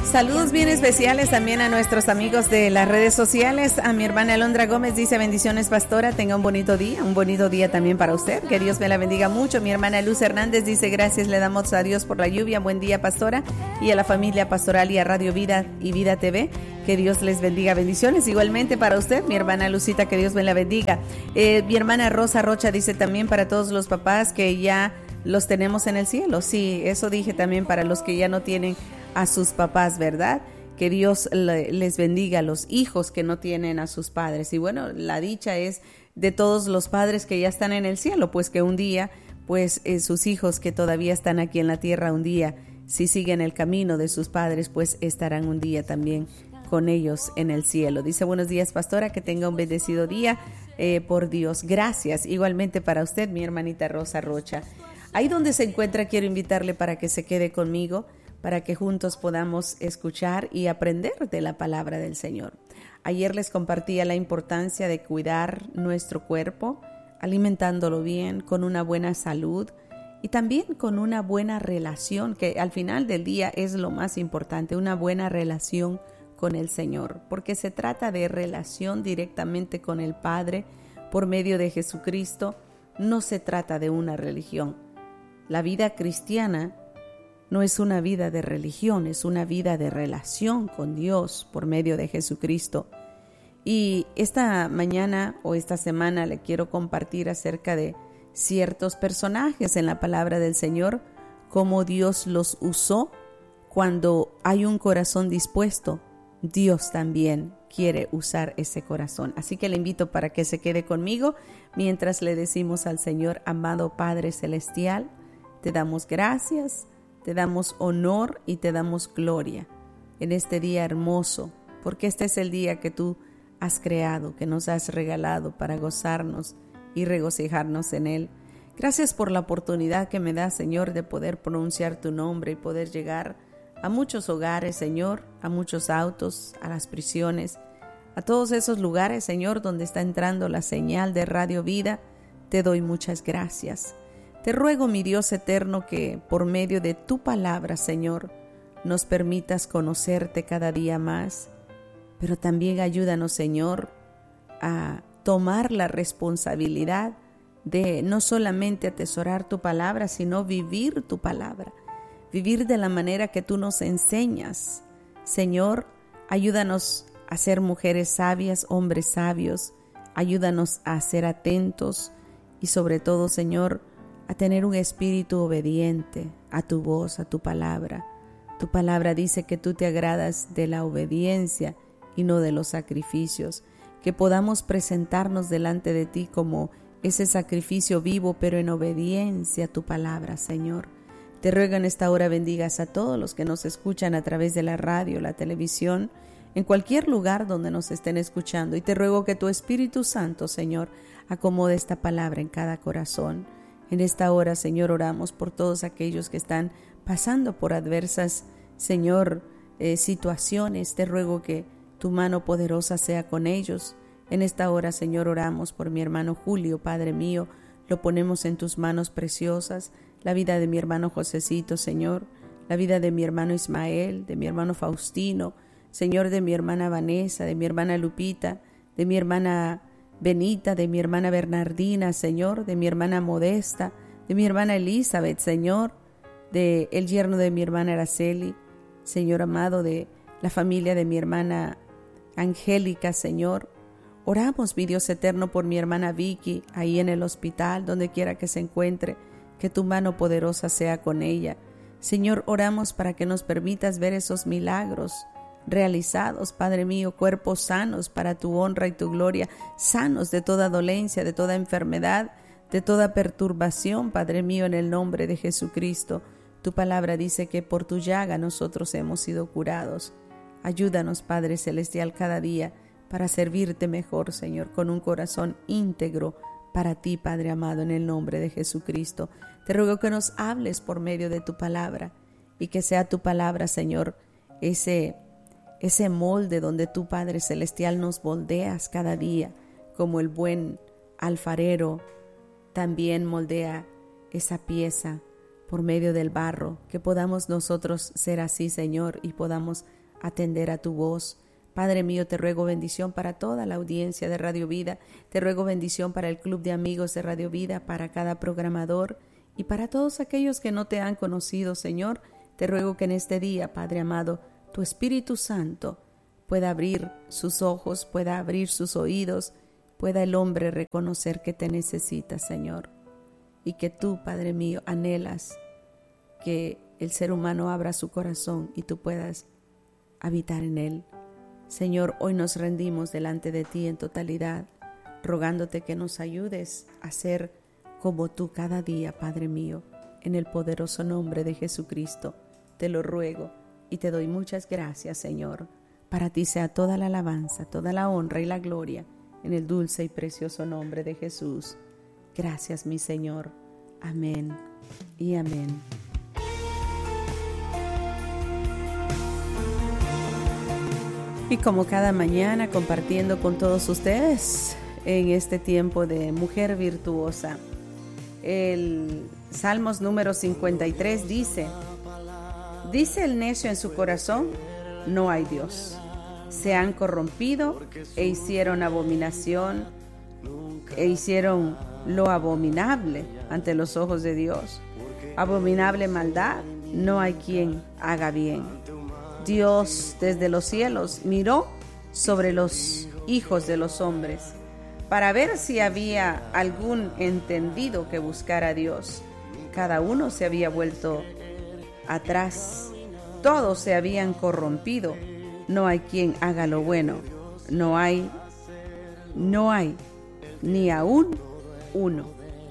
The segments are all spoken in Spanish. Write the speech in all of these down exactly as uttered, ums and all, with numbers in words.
Saludos bien especiales también a nuestros amigos de las redes sociales. A mi hermana Alondra Gómez dice: bendiciones, pastora, tenga un bonito día, un bonito día también para usted, que Dios me la bendiga mucho. Mi hermana Luz Hernández dice: gracias le damos a Dios por la lluvia, buen día, pastora, y a la familia pastoral y a Radio Vida y Vida T V, que Dios les bendiga, bendiciones igualmente para usted, mi hermana Lucita, que Dios me la bendiga. Eh, mi hermana Rosa Rocha dice también para todos los papás que ya los tenemos en el cielo. Sí, eso dije también para los que ya no tienen a sus papás, ¿verdad? Que Dios le, les bendiga a los hijos que no tienen a sus padres. Y bueno, la dicha es de todos los padres que ya están en el cielo, pues que un día, pues eh, sus hijos que todavía están aquí en la tierra, un día, si siguen el camino de sus padres, pues estarán un día también con ellos en el cielo. Dice: buenos días, pastora, que tenga un bendecido día, eh, por Dios. Gracias, igualmente para usted, mi hermanita Rosa Rocha. Ahí donde se encuentra, quiero invitarle para que se quede conmigo, para que juntos podamos escuchar y aprender de la palabra del Señor. Ayer les compartía la importancia de cuidar nuestro cuerpo, alimentándolo bien, con una buena salud y también con una buena relación, que al final del día es lo más importante, una buena relación con el Señor, porque se trata de relación directamente con el Padre por medio de Jesucristo. No se trata de una religión. La vida cristiana no es una vida de religión, es una vida de relación con Dios por medio de Jesucristo. Y esta mañana o esta semana le quiero compartir acerca de ciertos personajes en la palabra del Señor, cómo Dios los usó. Cuando hay un corazón dispuesto, Dios también quiere usar ese corazón. Así que le invito para que se quede conmigo mientras le decimos al Señor: amado Padre Celestial, te damos gracias, te damos honor y te damos gloria en este día hermoso, porque este es el día que tú has creado, que nos has regalado para gozarnos y regocijarnos en él. Gracias por la oportunidad que me das, Señor, de poder pronunciar tu nombre y poder llegar a muchos hogares, Señor, a muchos autos, a las prisiones, a todos esos lugares, Señor, donde está entrando la señal de Radio Vida. Te doy muchas gracias. Te ruego, mi Dios eterno, que por medio de tu palabra, Señor, nos permitas conocerte cada día más, pero también ayúdanos, Señor, a tomar la responsabilidad de no solamente atesorar tu palabra, sino vivir tu palabra, vivir de la manera que tú nos enseñas. Señor, ayúdanos a ser mujeres sabias, hombres sabios, ayúdanos a ser atentos y sobre todo, Señor, a tener un espíritu obediente a tu voz, a tu palabra. Tu palabra dice que tú te agradas de la obediencia y no de los sacrificios, que podamos presentarnos delante de ti como ese sacrificio vivo, pero en obediencia a tu palabra, Señor. Te ruego en esta hora bendigas a todos los que nos escuchan a través de la radio, la televisión, en cualquier lugar donde nos estén escuchando, y te ruego que tu Espíritu Santo, Señor, acomode esta palabra en cada corazón. En esta hora, Señor, oramos por todos aquellos que están pasando por adversas, Señor, eh, situaciones. Te ruego que tu mano poderosa sea con ellos. En esta hora, Señor, oramos por mi hermano Julio, Padre mío, lo ponemos en tus manos preciosas. La vida de mi hermano Josecito, Señor, la vida de mi hermano Ismael, de mi hermano Faustino, Señor, de mi hermana Vanessa, de mi hermana Lupita, de mi hermana Benita, de mi hermana Bernardina, Señor, de mi hermana Modesta, de mi hermana Elizabeth, Señor, de el yerno de mi hermana Araceli, Señor amado, de la familia de mi hermana Angélica, Señor. Oramos, mi Dios eterno, por mi hermana Vicky, ahí en el hospital, donde quiera que se encuentre, que tu mano poderosa sea con ella. Señor, oramos para que nos permitas ver esos milagros realizados, Padre mío, cuerpos sanos para tu honra y tu gloria, sanos de toda dolencia, de toda enfermedad, de toda perturbación, Padre mío, en el nombre de Jesucristo. Tu palabra dice que por tu llaga nosotros hemos sido curados. Ayúdanos, Padre Celestial, cada día para servirte mejor, Señor, con un corazón íntegro para ti, Padre amado, en el nombre de Jesucristo. Te ruego que nos hables por medio de tu palabra y que sea tu palabra, Señor, ese ese molde donde tú, Padre Celestial, nos moldeas cada día, como el buen alfarero también moldea esa pieza por medio del barro, que podamos nosotros ser así, Señor, y podamos atender a tu voz. Padre mío, te ruego bendición para toda la audiencia de Radio Vida, te ruego bendición para el Club de Amigos de Radio Vida, para cada programador y para todos aquellos que no te han conocido, Señor. Te ruego que en este día, Padre amado, tu Espíritu Santo pueda abrir sus ojos, pueda abrir sus oídos, pueda el hombre reconocer que te necesita, Señor, y que tú, Padre mío, anhelas que el ser humano abra su corazón y tú puedas habitar en él. Señor, hoy nos rendimos delante de ti en totalidad, rogándote que nos ayudes a ser como tú cada día, Padre mío, en el poderoso nombre de Jesucristo. Te lo ruego y te doy muchas gracias, Señor. Para ti sea toda la alabanza, toda la honra y la gloria, en el dulce y precioso nombre de Jesús. Gracias, mi Señor. Amén y amén. Y como cada mañana compartiendo con todos ustedes en este tiempo de Mujer Virtuosa, el Salmos número cincuenta y tres dice: dice el necio en su corazón, no hay Dios. Se han corrompido e hicieron abominación, e hicieron lo abominable ante los ojos de Dios. Abominable maldad, no hay quien haga bien. Dios desde los cielos miró sobre los hijos de los hombres para ver si había algún entendido que buscara a Dios. Cada uno se había vuelto atrás, todos se habían corrompido. No hay quien haga lo bueno, no hay, no hay, ni aún uno.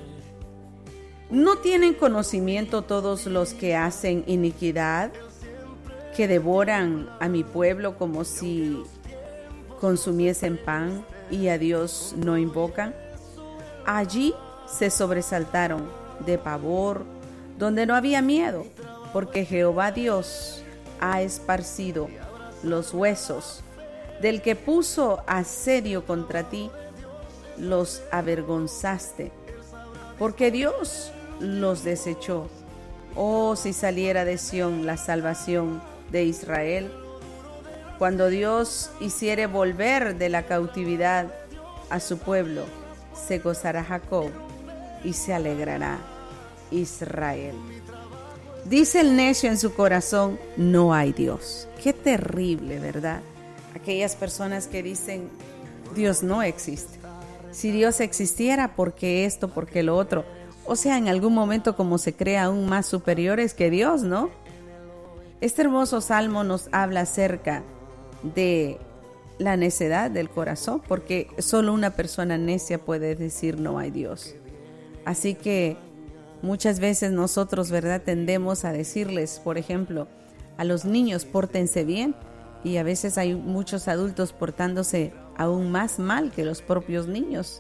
¿No tienen conocimiento todos los que hacen iniquidad, que devoran a mi pueblo como si consumiesen pan y a Dios no invocan? Allí se sobresaltaron de pavor, donde no había miedo, porque Jehová Dios ha esparcido los huesos del que puso asedio contra ti, los avergonzaste, porque Dios los desechó. Oh, si saliera de Sión la salvación de Israel, cuando Dios hiciere volver de la cautividad a su pueblo, se gozará Jacob y se alegrará Israel. Dice el necio en su corazón, no hay Dios. Qué terrible, ¿verdad? Aquellas personas que dicen, Dios no existe. Si Dios existiera, ¿por qué esto? ¿Por qué lo otro? O sea, en algún momento como se cree aún más superiores que Dios, ¿no? Este hermoso salmo nos habla acerca de la necedad del corazón, porque solo una persona necia puede decir no hay Dios. Así que muchas veces nosotros, ¿verdad?, tendemos a decirles, por ejemplo, a los niños, pórtense bien, y a veces hay muchos adultos portándose aún más mal que los propios niños.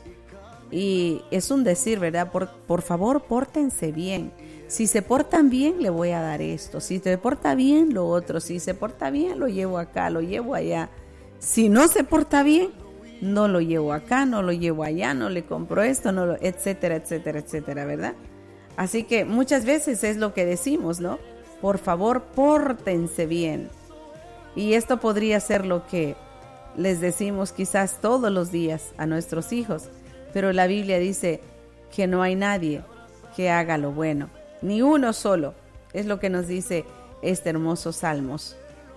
Y es un decir, ¿verdad? Por, por favor, pórtense bien. Si se portan bien, le voy a dar esto. Si se porta bien, lo otro. Si se porta bien, lo llevo acá, lo llevo allá. Si no se porta bien, no lo llevo acá, no lo llevo allá, no le compro esto, no lo, etcétera, etcétera, etcétera, ¿verdad? Así que muchas veces es lo que decimos, ¿no? Por favor, pórtense bien. Y esto podría ser lo que les decimos quizás todos los días a nuestros hijos. Pero la Biblia dice que no hay nadie que haga lo bueno. Ni uno solo. Es lo que nos dice este hermoso Salmos.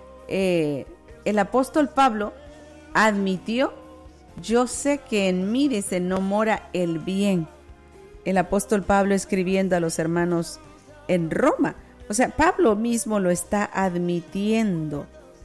Eh, el apóstol Pablo admitió, yo sé que en mí, dice, no mora el bien. El apóstol Pablo escribiendo a los hermanos en Roma. O sea, Pablo mismo lo está admitiendo.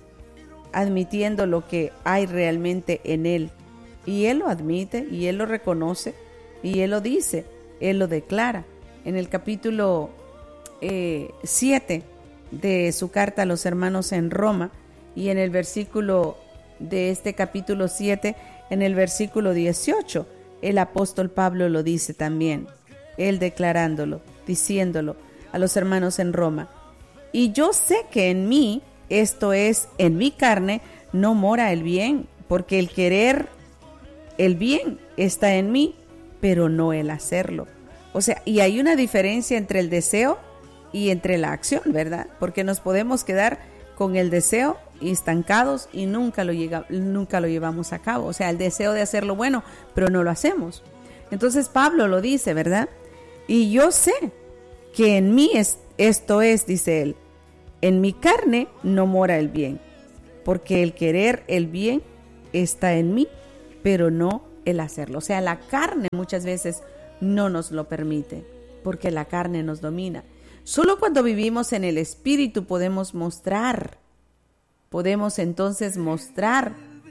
Admitiendo lo que hay realmente en él. Y él lo admite, y él lo reconoce, y él lo dice, él lo declara. En el capítulo eh, siete de su carta a los hermanos en Roma, y en el versículo de este capítulo siete, en el versículo dieciocho, el apóstol Pablo lo dice también, él declarándolo, diciéndolo a los hermanos en Roma. Y yo sé que en mí, esto es, en mi carne, no mora el bien, porque el querer el bien está en mí, pero no el hacerlo. O sea, y hay una diferencia entre el deseo y entre la acción, ¿verdad? Porque nos podemos quedar con el deseo estancados y nunca lo, llega, nunca lo llevamos a cabo. O sea, el deseo de hacer lo bueno, pero no lo hacemos. Entonces Pablo lo dice, ¿verdad? Y yo sé que en mí es, esto es, dice él, en mi carne no mora el bien, porque el querer el bien está en mí, pero no el hacerlo. O sea, la carne muchas veces no nos lo permite, porque la carne nos domina. Solo cuando vivimos en el Espíritu podemos mostrar, podemos entonces mostrar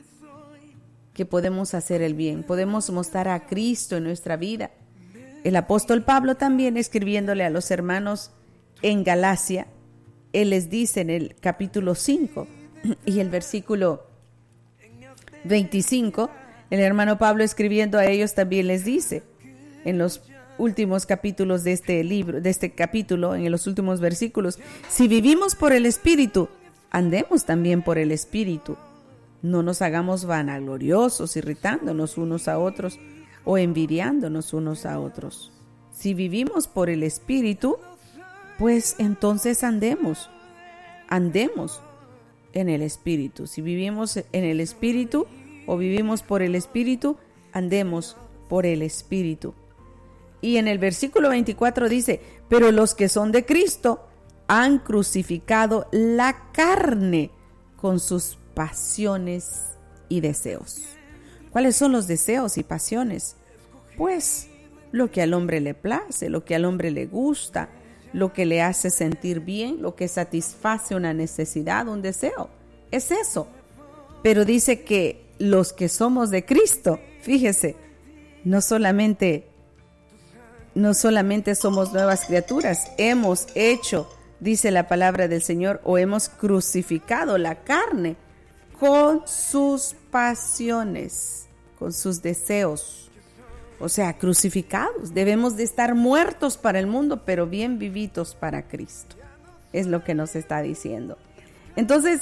que podemos hacer el bien, podemos mostrar a Cristo en nuestra vida. El apóstol Pablo también, escribiéndole a los hermanos en Galacia, él les dice en el capítulo cinco y el versículo veinticinco, el hermano Pablo escribiendo a ellos también les dice, en los últimos capítulos de este libro, de este capítulo, en los últimos versículos, si vivimos por el Espíritu, andemos también por el Espíritu. No nos hagamos vanagloriosos, irritándonos unos a otros o envidiándonos unos a otros. Si vivimos por el Espíritu, pues entonces andemos, andemos en el Espíritu. Si vivimos en el Espíritu o vivimos por el Espíritu, andemos por el Espíritu. Y en el versículo veinticuatro dice, pero los que son de Cristo han crucificado la carne con sus pasiones y deseos. ¿Cuáles son los deseos y pasiones? Pues lo que al hombre le place, lo que al hombre le gusta, lo que le hace sentir bien, lo que satisface una necesidad, un deseo. Es eso. Pero dice que los que somos de Cristo, fíjese, no solamente, no solamente somos nuevas criaturas, hemos hecho, dice la palabra del Señor, o hemos crucificado la carne con sus pasiones, con sus deseos. O sea, crucificados. Debemos de estar muertos para el mundo, pero bien vivitos para Cristo. Es lo que nos está diciendo. Entonces,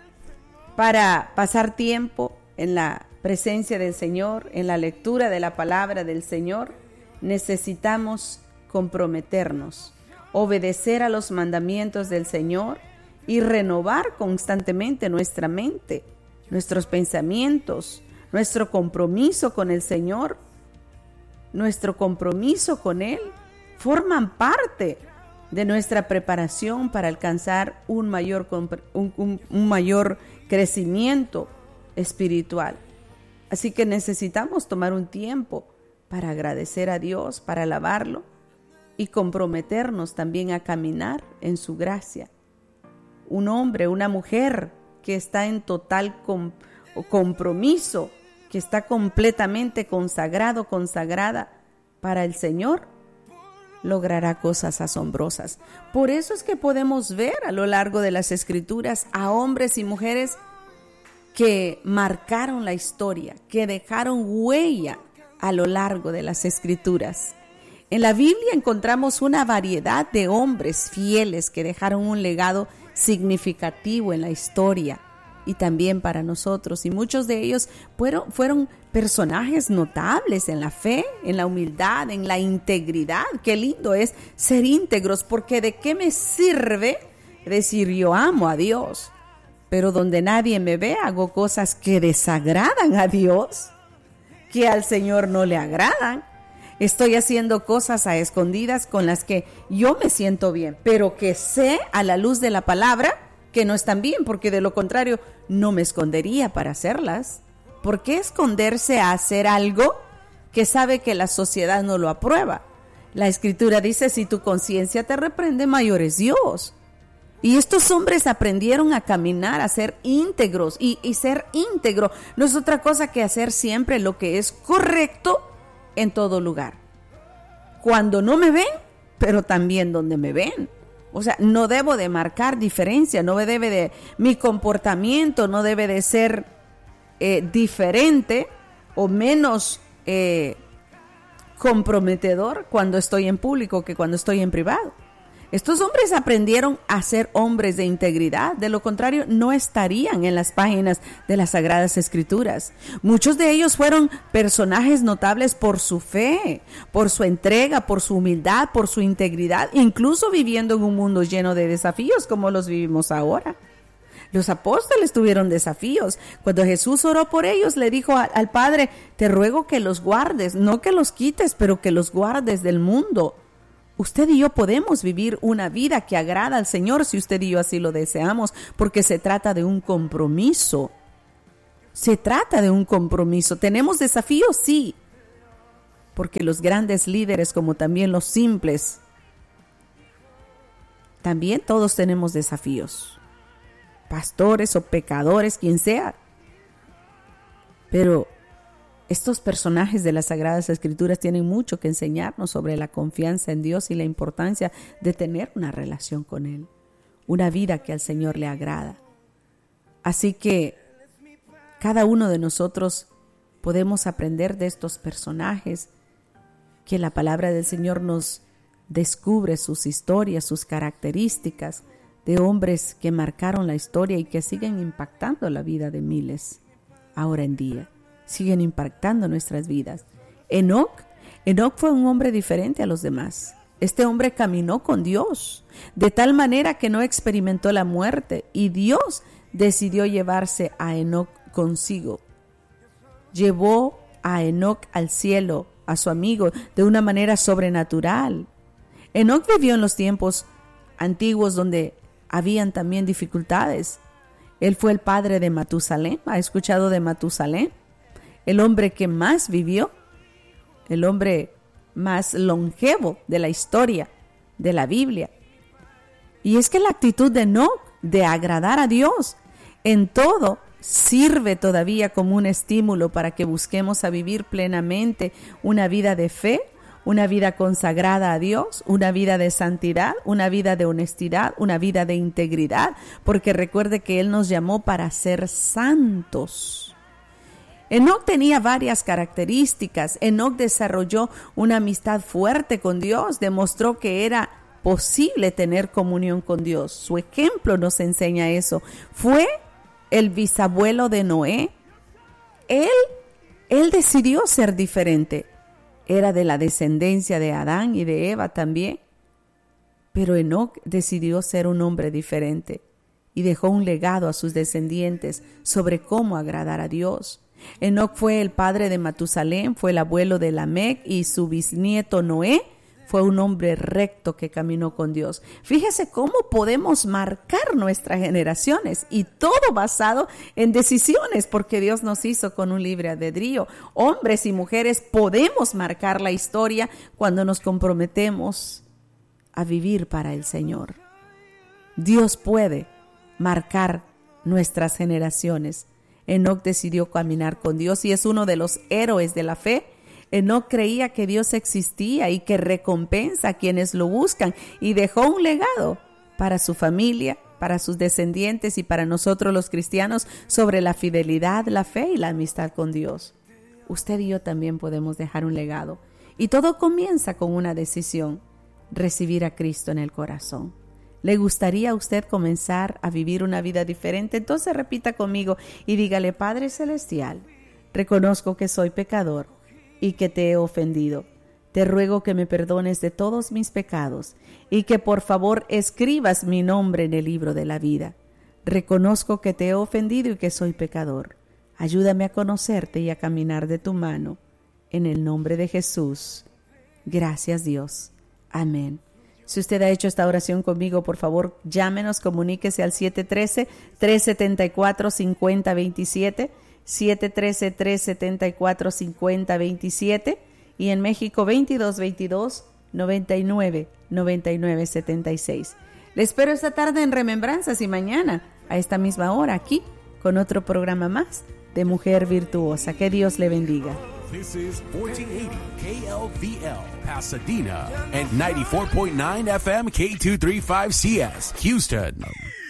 para pasar tiempo en la presencia del Señor, en la lectura de la palabra del Señor, necesitamos comprometernos, obedecer a los mandamientos del Señor y renovar constantemente nuestra mente, nuestros pensamientos, nuestro compromiso con el Señor, nuestro compromiso con Él, forman parte de nuestra preparación para alcanzar un mayor, un, un, un mayor crecimiento espiritual. Así que necesitamos tomar un tiempo para agradecer a Dios, para alabarlo y comprometernos también a caminar en su gracia. Un hombre, una mujer que está en total com- compromiso, que está completamente consagrado, consagrada para el Señor, logrará cosas asombrosas. Por eso es que podemos ver a lo largo de las Escrituras a hombres y mujeres que marcaron la historia, que dejaron huella a lo largo de las Escrituras. En la Biblia encontramos una variedad de hombres fieles que dejaron un legado significativo en la historia y también para nosotros, y muchos de ellos fueron, fueron personajes notables en la fe, en la humildad, en la integridad. Qué lindo es ser íntegros, porque ¿de qué me sirve decir yo amo a Dios, pero donde nadie me ve hago cosas que desagradan a Dios, que al Señor no le agradan? Estoy haciendo cosas a escondidas con las que yo me siento bien, pero que sé a la luz de la palabra que no están bien, porque de lo contrario no me escondería para hacerlas. ¿Por qué esconderse a hacer algo que sabe que la sociedad no lo aprueba? La Escritura dice, si tu conciencia te reprende, mayor es Dios. Y estos hombres aprendieron a caminar, a ser íntegros, y, y ser íntegro no es otra cosa que hacer siempre lo que es correcto en todo lugar. Cuando no me ven, pero también donde me ven. O sea, no debo de marcar diferencia, no debe de, mi comportamiento no debe de ser eh, diferente o menos eh, comprometedor cuando estoy en público que cuando estoy en privado. Estos hombres aprendieron a ser hombres de integridad, de lo contrario no estarían en las páginas de las Sagradas Escrituras. Muchos de ellos fueron personajes notables por su fe, por su entrega, por su humildad, por su integridad, incluso viviendo en un mundo lleno de desafíos como los vivimos ahora. Los apóstoles tuvieron desafíos. Cuando Jesús oró por ellos, le dijo al, al Padre, te ruego que los guardes, no que los quites, pero que los guardes del mundo. Usted y yo podemos vivir una vida que agrada al Señor si usted y yo así lo deseamos, porque se trata de un compromiso. Se trata de un compromiso. ¿Tenemos desafíos? Sí. Porque los grandes líderes, como también los simples, también todos tenemos desafíos. Pastores o pecadores, quien sea. Pero estos personajes de las Sagradas Escrituras tienen mucho que enseñarnos sobre la confianza en Dios y la importancia de tener una relación con Él, una vida que al Señor le agrada. Así que cada uno de nosotros podemos aprender de estos personajes, que la palabra del Señor nos descubre sus historias, sus características, de hombres que marcaron la historia y que siguen impactando la vida de miles ahora en día. Siguen impactando nuestras vidas. Enoc, Enoc fue un hombre diferente a los demás. Este hombre caminó con Dios de tal manera que no experimentó la muerte y Dios decidió llevarse a Enoc consigo. Llevó a Enoc al cielo, a su amigo, de una manera sobrenatural. Enoc vivió en los tiempos antiguos donde habían también dificultades. Él fue el padre de Matusalén. ¿Ha escuchado de Matusalén? El hombre que más vivió, el hombre más longevo de la historia de la Biblia. Y es que la actitud de Enoc, de agradar a Dios en todo, sirve todavía como un estímulo para que busquemos a vivir plenamente una vida de fe, una vida consagrada a Dios, una vida de santidad, una vida de honestidad, una vida de integridad, porque recuerde que Él nos llamó para ser santos. Enoc tenía varias características. Enoc desarrolló una amistad fuerte con Dios, demostró que era posible tener comunión con Dios. Su ejemplo nos enseña eso. Fue el bisabuelo de Noé. Él, él decidió ser diferente. Era de la descendencia de Adán y de Eva también. Pero Enoc decidió ser un hombre diferente y dejó un legado a sus descendientes sobre cómo agradar a Dios. Enoc fue el padre de Matusalén, fue el abuelo de Lamec y su bisnieto Noé fue un hombre recto que caminó con Dios. Fíjese cómo podemos marcar nuestras generaciones y todo basado en decisiones, porque Dios nos hizo con un libre albedrío. Hombres y mujeres podemos marcar la historia cuando nos comprometemos a vivir para el Señor. Dios puede marcar nuestras generaciones. Enoc decidió caminar con Dios y es uno de los héroes de la fe. Enoc creía que Dios existía y que recompensa a quienes lo buscan y dejó un legado para su familia, para sus descendientes y para nosotros los cristianos sobre la fidelidad, la fe y la amistad con Dios. Usted y yo también podemos dejar un legado y todo comienza con una decisión: recibir a Cristo en el corazón. ¿Le gustaría a usted comenzar a vivir una vida diferente? Entonces repita conmigo y dígale: Padre Celestial, reconozco que soy pecador y que te he ofendido. Te ruego que me perdones de todos mis pecados y que por favor escribas mi nombre en el libro de la vida. Reconozco que te he ofendido y que soy pecador. Ayúdame a conocerte y a caminar de tu mano. En el nombre de Jesús. Gracias, Dios. Amén. Si usted ha hecho esta oración conmigo, por favor, llámenos, comuníquese al siete uno tres, tres siete cuatro, cinco cero dos siete, siete uno tres, tres siete cuatro, cinco cero dos siete y en México veintidós veintidós, noventa y nueve, noventa y nueve, setenta y seis. Le espero esta tarde en Remembranzas y mañana a esta misma hora aquí con otro programa más de Mujer Virtuosa. Que Dios le bendiga. This is fourteen eighty K L V L, Pasadena, and ninety-four point nine F M K two thirty-five C S, Houston.